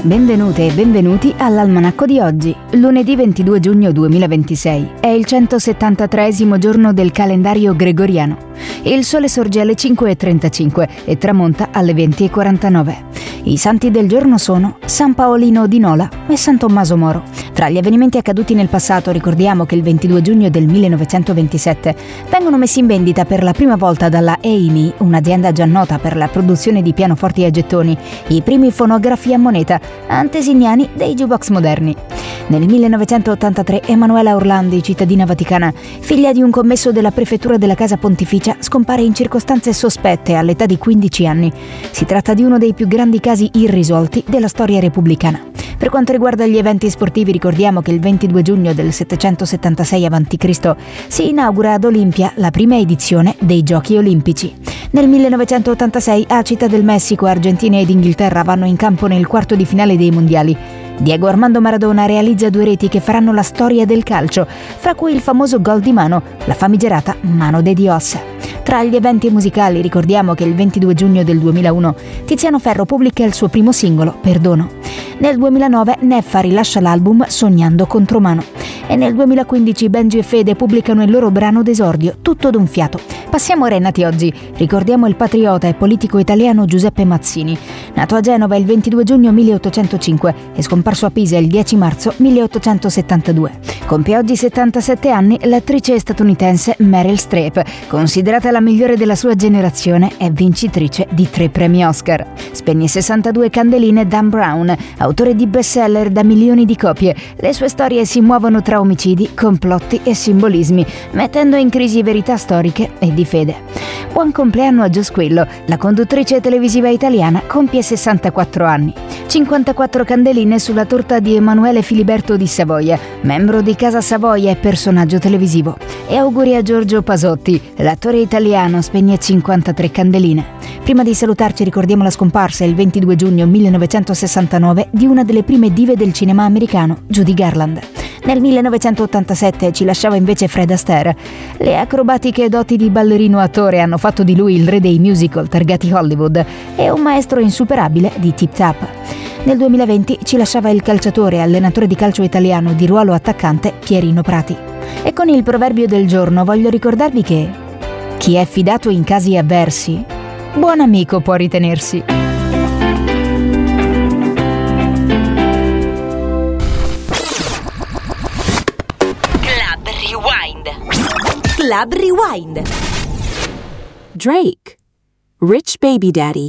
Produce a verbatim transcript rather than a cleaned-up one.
Benvenute e benvenuti all'Almanacco di oggi, lunedì ventidue giugno duemilaventisei. È il centosettantatreesimo giorno del calendario gregoriano. Il sole sorge alle cinque e trentacinque e tramonta alle venti e quarantanove. I santi del giorno sono San Paolino di Nola e San Tommaso Moro. Tra gli avvenimenti accaduti nel passato ricordiamo che il ventidue giugno del millenovecentoventisette vengono messi in vendita per la prima volta dalla A and E, un'azienda già nota per la produzione di pianoforti a gettoni, i primi fonografi a moneta, antesignani dei jukebox moderni. Nel millenovecentottantatré Emanuela Orlandi, cittadina vaticana, figlia di un commesso della prefettura della Casa Pontificia, scompare in circostanze sospette all'età di quindici anni. Si tratta di uno dei più grandi casi irrisolti della storia repubblicana. Per quanto riguarda gli eventi sportivi, ricordiamo che il ventidue giugno del settecentosettantasei avanti Cristo si inaugura ad Olimpia la prima edizione dei Giochi Olimpici. Nel millenovecentottantasei a Città del Messico, Argentina ed Inghilterra vanno in campo nel quarto di finale dei mondiali. Diego Armando Maradona realizza due reti che faranno la storia del calcio, fra cui il famoso gol di mano, la famigerata Mano de Dios. Tra gli eventi musicali ricordiamo che il ventidue giugno del duemilauno Tiziano Ferro pubblica il suo primo singolo, Perdono. Nel duemilanove Neffa rilascia l'album Sognando Contromano e nel duemilaquindici Benji e Fede pubblicano il loro brano d'esordio, Tutto d'un fiato. Passiamo ai nati oggi. Ricordiamo il patriota e politico italiano Giuseppe Mazzini, nato a Genova il ventidue giugno milleottocentocinque e scomparso a Pisa il dieci marzo milleottocentosettantadue. Compie oggi settantasette anni l'attrice statunitense Meryl Streep, considerata la migliore della sua generazione e vincitrice di tre premi Oscar. Spegne sessantadue candeline Dan Brown, autore di bestseller da milioni di copie. Le sue storie si muovono tra omicidi, complotti e simbolismi, mettendo in crisi verità storiche e di fede. Buon compleanno a Jo Squillo, la conduttrice televisiva italiana compie sessantaquattro anni. cinquantaquattro candeline sulla torta di Emanuele Filiberto di Savoia, membro di Casa Savoia e personaggio televisivo. E auguri a Giorgio Pasotti, l'attore italiano, spegne cinquantatré candeline. Prima di salutarci ricordiamo la scomparsa il ventidue giugno millenovecentosessantanove di una delle prime dive del cinema americano, Judy Garland. Nel millenovecentottantasette ci lasciava invece Fred Astaire. Le acrobatiche doti di ballerino attore hanno fatto di lui il re dei musical targati Hollywood e un maestro insuperabile di tip-tap. Nel duemilaventi ci lasciava il calciatore e allenatore di calcio italiano di ruolo attaccante Pierino Prati. E con il proverbio del giorno voglio ricordarvi che chi è fidato in casi avversi, buon amico può ritenersi. Club Rewind. Club Rewind. Drake, Rich Baby Daddy.